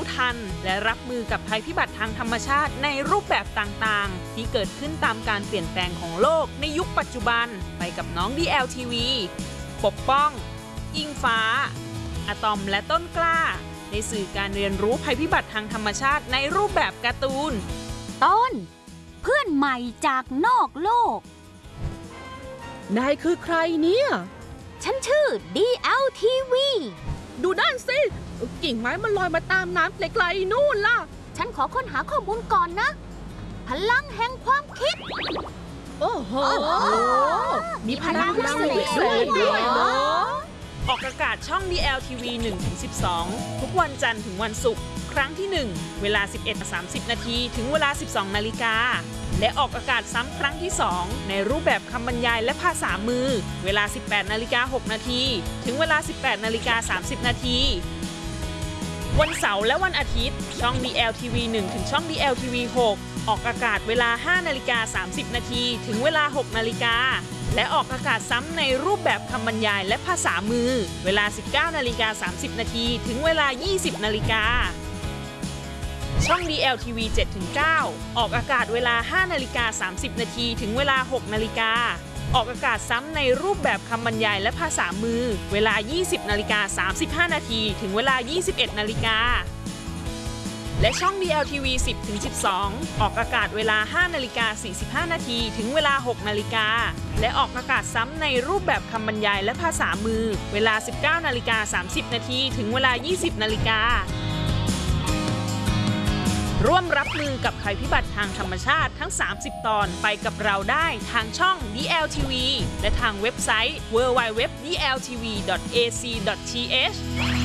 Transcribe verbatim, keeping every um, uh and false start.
ทันและรับมือกับภัยพิบัติทางธรรมชาติในรูปแบบต่างๆที่เกิดขึ้นตามการเปลี่ยนแปลงของโลกในยุคปัจจุบันไปกับน้อง ดี แอล ที วี ปกป้องอิงฟ้าอะตอมและต้นกล้าในสื่อการเรียนรู้ภัยพิบัติทางธรรมชาติในรูปแบบการ์ตูนต้นเพื่อนใหม่จากนอกโลกนายคือใครเนี่ยฉันชื่อ ดี แอล ที วีดูด้านสิกิ่งไม้มันลอยมาตามน้ำไกลๆนู่นล่ะฉันขอค้นหาข้อมูลก่อนนะพลังแห่งความคิดโอ้โหมีพลังพิเศษด้วยเหรอออกอากาศช่อง ดี แอล ที วี หนึ่งถึงสิบสอง ทุกวันจันทร์ถึงวันศุกร์ครั้งที่ หนึ่ง เวลา สิบเอ็ดนาฬิกาสามสิบ นาทีถึงเวลา สิบสอง นาฬิกาและออกอากาศซ้ำครั้งที่ สอง ในรูปแบบคำบรรยายและภาษามือเวลา สิบแปด นาฬิกา หก นาทีถึงเวลา สิบแปด นาฬิกา สามสิบ นาทีวันเสาร์และวันอาทิตย์ช่อง ดี แอล ที วี หนึ่ง ถึงช่อง ดี แอล ที วี หก ออกอากาศเวลา ห้า นาฬิกา สามสิบ นาทีถึงเวลา หก นาฬิกาและออกอากาศซ้ำในรูปแบบคำบรรยายและภาษามือเวลา สิบเก้า นาฬิกา สามสิบ นาทีถึงเวลา ยี่สิบ นาฬิกาช่อง ดี แอล ที วี เจ็ดถึงเก้า ออกอากาศเวลา ห้า นาฬิกา สามสิบ นาทีถึงเวลา หก นาฬิกาออกอากาศซ้ำในรูปแบบคำบรรยายและภาษามือเวลา ยี่สิบ นาฬิกา สามสิบห้า นาทีถึงเวลา ยี่สิบเอ็ด นาฬิกาและช่อง ดี แอล ที วี สิบถึงสิบสอง ออกอากาศเวลา ห้า นาฬิกา สี่สิบห้า นาทีถึงเวลา หก นาฬิกาและออกอากาศซ้ำในรูปแบบคำบรรยายและภาษามือเวลา สิบเก้า นาฬิกา สามสิบ นาทีถึงเวลา ยี่สิบ นาฬิการ่วมรับมือกับภัยพิบัติทางธรรมชาติทั้ง สามสิบ ตอนไปกับเราได้ทางช่อง ดี แอล ที วี และทางเว็บไซต์ ดับเบิลยู ดับเบิลยู ดับเบิลยู ดอท ดี แอล ที วี ดอท เอ ซี ดอท ที เอช